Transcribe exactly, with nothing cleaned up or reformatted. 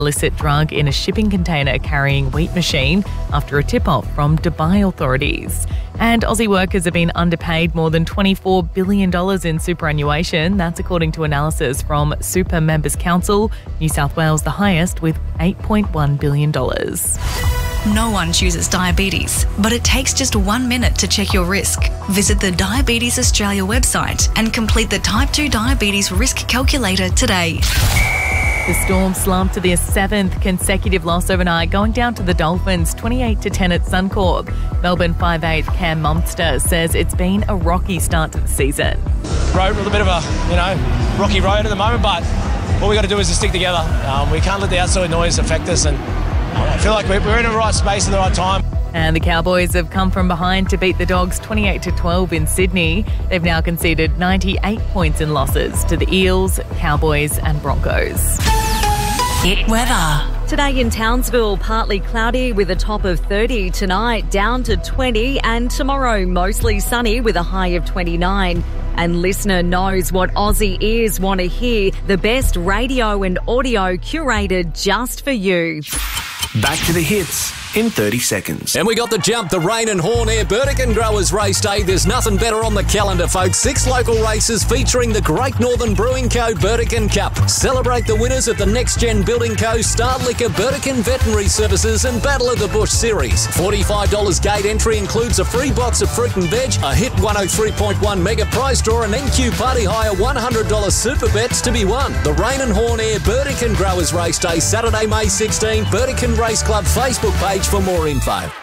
illicit drug in a shipping container carrying wheat machine after a tip-off from Dubai authorities. And Aussie workers have been underpaid more than twenty-four billion dollars in superannuation. That's according to analysis from Super Members Council. New South Wales the highest with eight point one billion dollars. No one chooses diabetes, but it takes just one minute to check your risk. Visit the Diabetes Australia website and complete the Type two Diabetes Risk Calculator today. The Storm slumped to their seventh consecutive loss overnight, going down to the Dolphins twenty-eight to ten at Suncorp. Melbourne five eight Cam Munster says it's been a rocky start to the season. Road, a little bit of a, you know, rocky road at the moment, but all we got to do is to stick together. Um, we can't let the outside noise affect us, and I feel like we're in the right space at the right time. And the Cowboys have come from behind to beat the Dogs twenty-eight to twelve in Sydney. They've now conceded ninety-eight points in losses to the Eels, Cowboys and Broncos. Hit weather. Today in Townsville, partly cloudy with a top of thirty. Tonight, down to twenty. And tomorrow, mostly sunny with a high of twenty-nine. And listener knows what Aussie ears want to hear. The best radio and audio curated just for you. Back to the hits in thirty seconds. And we got the jump, the Rain and Horn Air Burdekin Growers Race Day. There's nothing better on the calendar, folks. Six local races featuring the Great Northern Brewing Co. Burdekin Cup. Celebrate the winners of the Next Gen Building Co. Star Liquor Burdekin Veterinary Services and Battle of the Bush Series. forty-five dollars gate entry includes a free box of fruit and veg, a Hit one oh three point one mega prize draw, and N Q Party Hire one hundred dollars super bets to be won. The Rain and Horn Air Burdekin Growers Race Day, Saturday, May sixteenth. Burdekin Race Club Facebook page for more info.